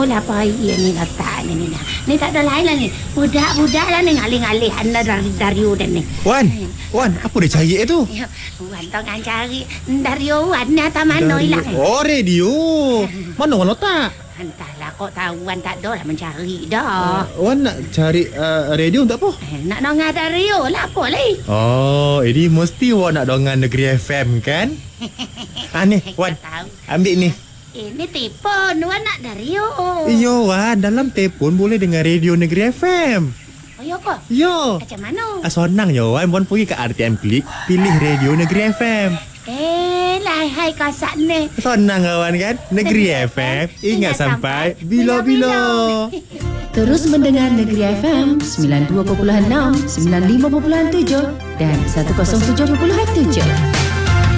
lah payah ni letak ni. Ni tak ada lain lah ni. Budak-budak lah ni ngalih-ngalih anda dari Dario dan ni. Wan, apa dia cari tu? Wan tengah cari Dario Wan ni atas mana hilang. Oh, radio. Mana Wan letak? Entahlah, kok tahu Wan tak ada lah mencari dah. Wan nak cari radio untuk apa? Nak dengar Dario lah apa lagi. Oh, ini mesti Wan nak dengar Negeri FM kan? Ni, Wan. Ambil ni. Ini telefon Wan nak Dario. Yo, Wan, dalam telefon boleh dengar radio Negeri FM. Oh, ya ke? Yo. Macam mana? Senang je, Wan. Wan pergi ke RTM Klik, pilih radio Negeri FM. Hai kasat ni. Senang kawan kan? Negeri FM, ingat sampai bila-bila. Terus mendengar Negeri FM 92.6, 95.7 dan 107.7.